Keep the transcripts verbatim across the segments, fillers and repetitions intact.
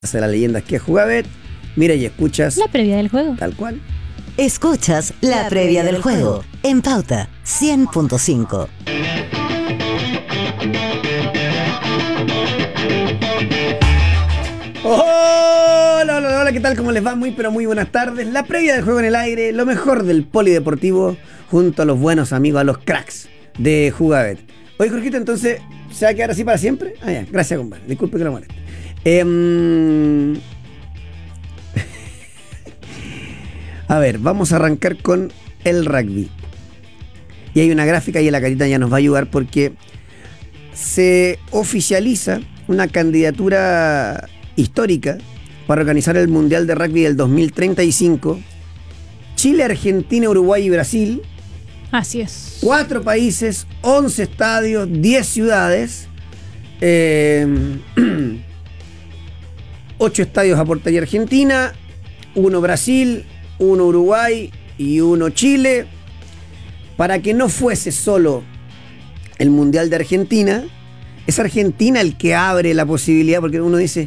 de las leyendas que es Jugabet. Mira y escuchas la previa del juego. Tal cual. Escuchas la, la previa del juego en Pauta cien punto cinco. Hola, hola, hola, ¿qué tal? ¿Cómo les va? Muy, pero muy buenas tardes. La previa del juego en el aire, lo mejor del polideportivo, junto a los buenos amigos, a los cracks de Jugabet. Oye, Jorgito, entonces, ¿se va a quedar así para siempre? Ah, ya, gracias, compadre. Disculpe que lo moleste. Eh, a ver, vamos a arrancar con el rugby. Y hay una gráfica y en la carita ya nos va a ayudar porque se oficializa una candidatura histórica para organizar el Mundial de Rugby del dos mil treinta y cinco. Chile, Argentina, Uruguay y Brasil. Así es. Cuatro países, once estadios, diez ciudades. Eh, ocho estadios a portería Argentina, uno Brasil, uno Uruguay y uno Chile. Para que no fuese solo el Mundial de Argentina, es Argentina el que abre la posibilidad, porque uno dice,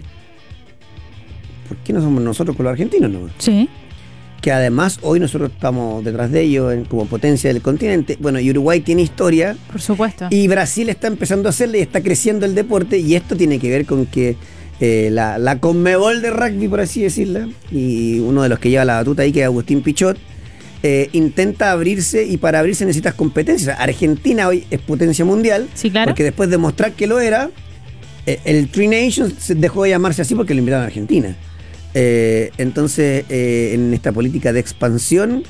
¿por qué no somos nosotros con los argentinos? No? Sí. Que además hoy nosotros estamos detrás de ellos en, como potencia del continente. Bueno, y Uruguay tiene historia. Por supuesto. Y Brasil está empezando a hacerle y está creciendo el deporte. Y esto tiene que ver con que eh, la, la Conmebol de rugby, por así decirla, y uno de los que lleva la batuta ahí, que es Agustín Pichot, eh, intenta abrirse, y para abrirse necesitas competencias. Argentina hoy es potencia mundial. Sí, claro. Porque después de mostrar que lo era, eh, el Tri Nations dejó de llamarse así porque lo invitaron a Argentina. Eh, entonces, eh, en esta política de expansión,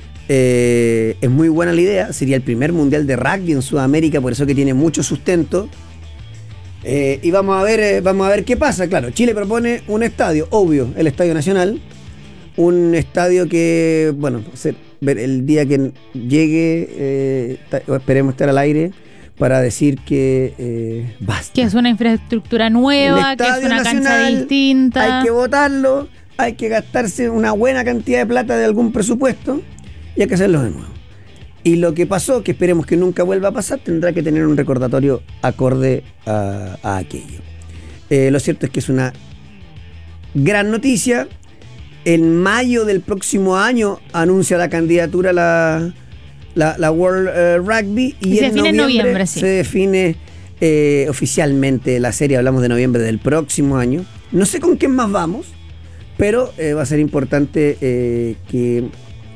eh, es muy buena la idea. Sería el primer mundial de rugby en Sudamérica, por eso que tiene mucho sustento. Eh, y vamos a ver, eh, vamos a ver qué pasa. Claro, Chile propone un estadio, obvio, el Estadio Nacional. Un estadio que, bueno, el día que llegue, eh, esperemos estar al aire para decir que eh, basta. Que es una infraestructura nueva, que es una cancha distinta. Hay que votarlo, hay que gastarse una buena cantidad de plata de algún presupuesto y hay que hacerlo de nuevo. Y lo que pasó, que esperemos que nunca vuelva a pasar, tendrá que tener un recordatorio acorde a, a aquello. Eh, lo cierto es que es una gran noticia. En mayo del próximo año anuncia la candidatura a la... La, la World uh, Rugby y, y se en define noviembre, en noviembre, sí. Se define eh, oficialmente la serie. Hablamos de noviembre del próximo año. No sé con quién más vamos, pero eh, va a ser importante eh, que,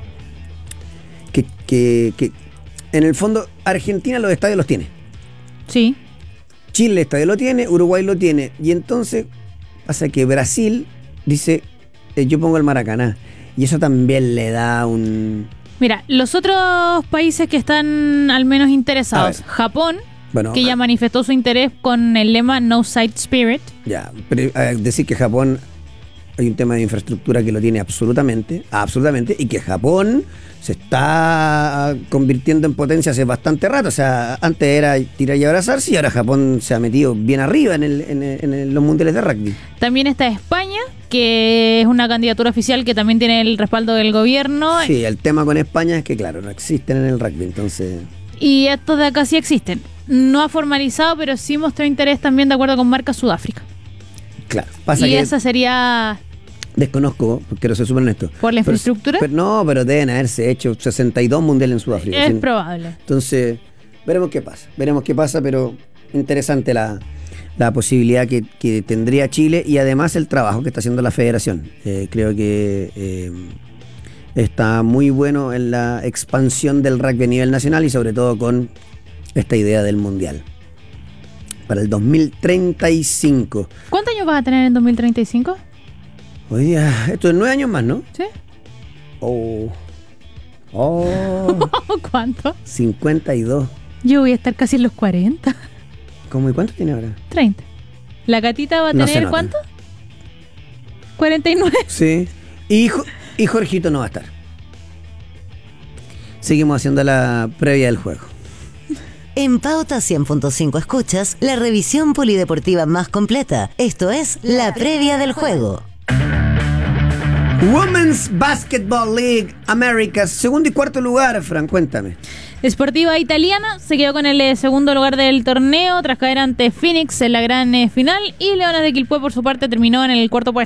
que, que, que en el fondo Argentina los estadios los tiene. Sí. Chile el estadio lo tiene, Uruguay lo tiene. Y entonces pasa que Brasil dice, eh, yo pongo el Maracaná. Y eso también le da un... Mira, los otros países que están al menos interesados, Japón, bueno, que ya manifestó su interés con el lema No Side Spirit. Ya, pero eh, decir que Japón hay un tema de infraestructura que lo tiene absolutamente, absolutamente, y que Japón se está convirtiendo en potencia hace bastante rato. O sea, antes era tirar y abrazarse, y ahora Japón se ha metido bien arriba en, el, en, el, en el, los mundiales de rugby. También está España, que es una candidatura oficial que también tiene el respaldo del gobierno. Sí, el tema con España es que, claro, no existen en el rugby, entonces... Y estos de acá sí existen. No ha formalizado, pero sí mostró interés también de acuerdo con marca Sudáfrica. Claro, pasa y que... esa sería... Desconozco, porque no se súper honesto. ¿Por la infraestructura? Pero, pero no, pero deben haberse hecho sesenta y dos mundiales en Sudáfrica. Es ¿sí? probable. Entonces, veremos qué pasa. Veremos qué pasa, pero interesante la, la posibilidad que, que tendría Chile y además el trabajo que está haciendo la federación. Eh, creo que eh, está muy bueno en la expansión del rugby a nivel nacional y sobre todo con esta idea del mundial. Para el dos mil treinta y cinco. ¿Cuántos años vas a tener en dos mil treinta y cinco? Hoy día, esto es nueve años más, ¿no? Sí. Oh. Oh. ¿Cuánto? cincuenta y dos. Yo voy a estar casi en los cuarenta. ¿Cómo y cuánto tiene ahora? treinta. ¿La Catita va a No tener cuánto? cuarenta y nueve. Sí. Y, y Jorgito no va a estar. Seguimos haciendo la previa del juego. En Pauta cien punto cinco escuchas la revisión polideportiva más completa. Esto es la previa del juego. Women's Basketball League Americas, segundo y cuarto lugar, Fran, cuéntame. Sportiva Italiana se quedó con el eh, segundo lugar del torneo tras caer ante Phoenix en la gran eh, final, y Leones de Quilpué por su parte terminó en el cuarto puesto.